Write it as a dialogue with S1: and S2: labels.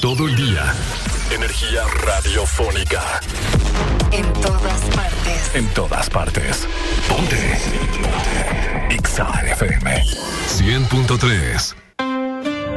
S1: todo el día. Energía radiofónica.
S2: En todas partes.
S1: En todas partes. Ponte. Ponte. Exa FM 100.3.